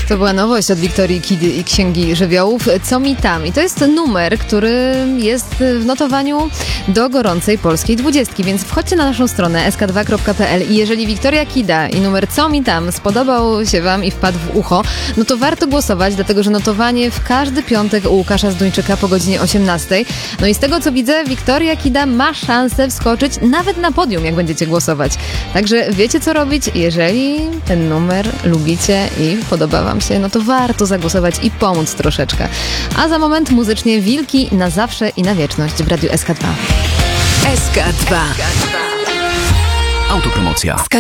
To była nowość od Wiktorii Kidy i Księgi Żywiołów. Co mi tam? I to jest numer, który jest w notowaniu do gorącej polskiej 20, więc wchodźcie na naszą stronę sk2.pl i jeżeli Wiktoria Kida i numer Co mi tam spodobał się wam i wpadł w ucho, no to warto głosować, dlatego że notowanie w każdy piątek u Łukasza Zduńczyka po godzinie 18. No i z tego co widzę, Wiktoria Kida ma szansę wskoczyć nawet na podium, jak będziecie głosować. Także wiecie co robić, jeżeli ten numer lubicie i podoba wam się, no to warto zagłosować i pomóc troszeczkę. A za moment muzycznie Wilki na zawsze i na wieczność w Radiu SK2. SK2. Autopromocja.